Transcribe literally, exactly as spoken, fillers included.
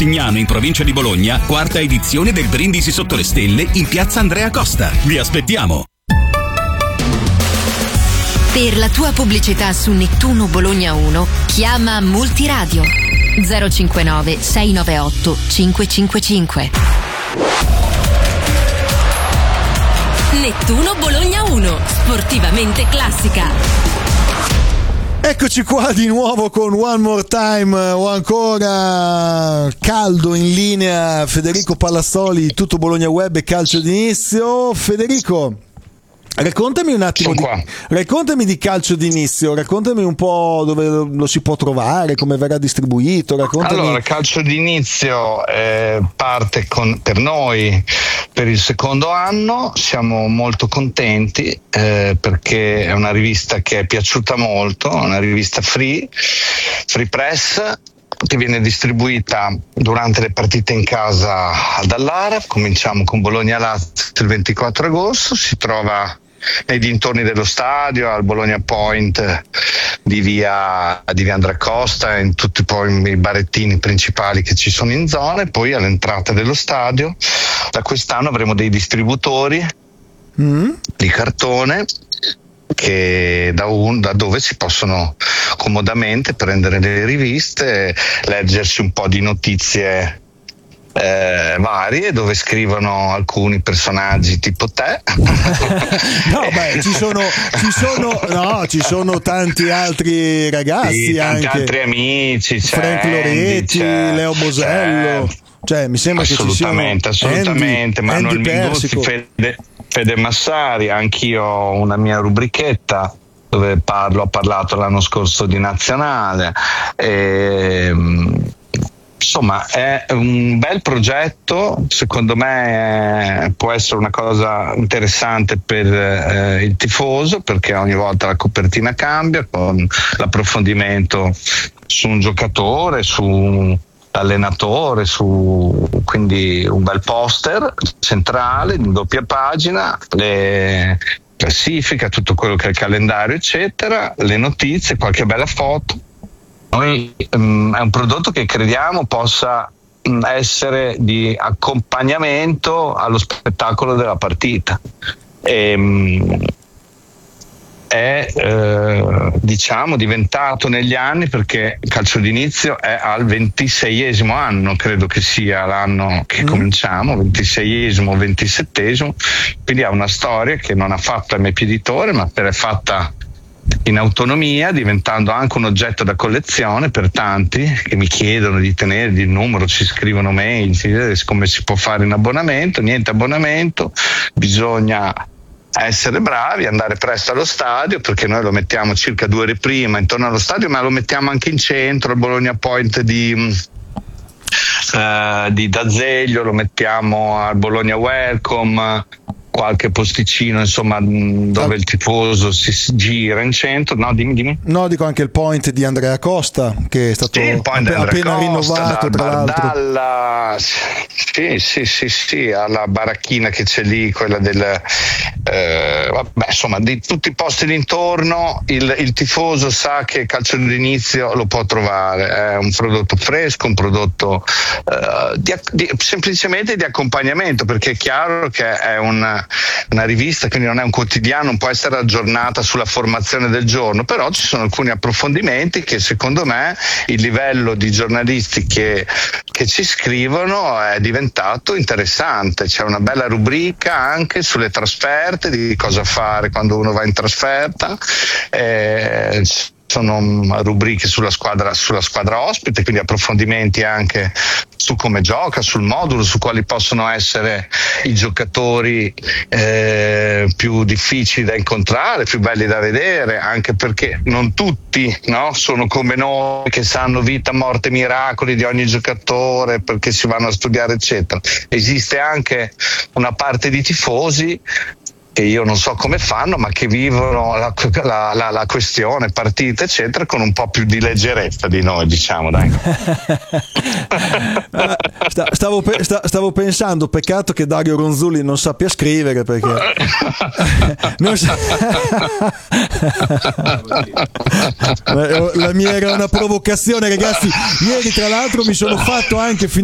Signano in provincia di Bologna, quarta edizione del Brindisi sotto le stelle in piazza Andrea Costa. Vi aspettiamo! Per la tua pubblicità su Nettuno Bologna uno, chiama Multiradio zero cinquantanove sei nove otto cinque cinque cinque. Nettuno Bologna uno, sportivamente classica. Eccoci qua di nuovo con One More Time o ancora caldo in linea Federico Palazzoli, tutto Bologna Web e calcio d'inizio. Federico, raccontami un attimo di, raccontami di calcio d'inizio, raccontami un po' dove lo si può trovare, come verrà distribuito. Raccontami. Allora, calcio d'inizio eh, parte con, per noi per il secondo anno, siamo molto contenti eh, perché è una rivista che è piaciuta molto, una rivista free, free press, che viene distribuita durante le partite in casa dall'Ara. Cominciamo con Bologna-Lazio il ventiquattro agosto, si trova nei dintorni dello stadio, al Bologna Point di via, di via Andrea Costa, in tutti poi i barettini principali che ci sono in zona, e poi all'entrata dello stadio da quest'anno avremo dei distributori mm. di cartone che da, un, da dove si possono comodamente prendere le riviste, leggersi un po' di notizie Eh, varie, dove scrivono alcuni personaggi tipo te. No, beh, ci sono, ci sono, no, ci sono tanti altri ragazzi, sì, tanti anche altri amici, Frank Loretti, Leo Bosello, c'è, cioè mi sembra che ci siano assolutamente, Andy, Manuel Andy Minguzzi, Fede, Fede Massari, anch'io ho una mia rubrichetta dove parlo, ho parlato l'anno scorso di nazionale. E, insomma, è un bel progetto, secondo me eh, può essere una cosa interessante per eh, il tifoso, perché ogni volta la copertina cambia con l'approfondimento su un giocatore, su l'allenatore, su, quindi un bel poster centrale in doppia pagina, le classifica, tutto quello che è il calendario eccetera, le notizie, qualche bella foto. Noi um, è un prodotto che crediamo possa um, essere di accompagnamento allo spettacolo della partita. E, um, è eh, diciamo diventato negli anni, perché calcio d'inizio è al ventiseiesimo anno, credo che sia l'anno che mm. cominciamo, ventiseiesimo, ventisettesimo, quindi ha una storia che non ha fatto M P Editore, ma è fatta in autonomia, diventando anche un oggetto da collezione per tanti che mi chiedono di tenere il numero, ci scrivono mail, come si può fare in abbonamento. Niente abbonamento, bisogna essere bravi, andare presto allo stadio, perché noi lo mettiamo circa due ore prima intorno allo stadio, ma lo mettiamo anche in centro, al Bologna Point di Uh, di D'Azeglio, lo mettiamo al Bologna Welcome, qualche posticino insomma dove il tifoso si gira in centro. No, dimmi, dimmi. No, dico anche il point di Andrea Costa, che è stato sì, app- appena Costa, rinnovato, tra l'altro. Dalla, sì, sì, sì, sì, alla baracchina che c'è lì, quella del eh, vabbè, insomma, di tutti i posti d'intorno il, il tifoso sa che calcio d'inizio lo può trovare. È un prodotto fresco, un prodotto eh, di, di, semplicemente di accompagnamento, perché è chiaro che è una una rivista, quindi non è un quotidiano, non può essere aggiornata sulla formazione del giorno, però ci sono alcuni approfondimenti che secondo me il livello di giornalisti che, che ci scrivono è diventato interessante. C'è una bella rubrica anche sulle trasferte, di cosa fare quando uno va in trasferta, eh, sono rubriche sulla squadra, sulla squadra ospite, quindi approfondimenti anche su come gioca, sul modulo, su quali possono essere i giocatori eh, più difficili da incontrare, più belli da vedere, anche perché non tutti, no, sono come noi che sanno vita, morte, miracoli di ogni giocatore, perché si vanno a studiare eccetera. Esiste anche una parte di tifosi che io non so come fanno, ma che vivono la, la, la, la questione partita eccetera con un po' più di leggerezza di noi, diciamo, dai. stavo, pe- stavo pensando, peccato che Dario Ronzulli non sappia scrivere, perché non sa- la mia era una provocazione, ragazzi. Ieri tra l'altro mi sono fatto anche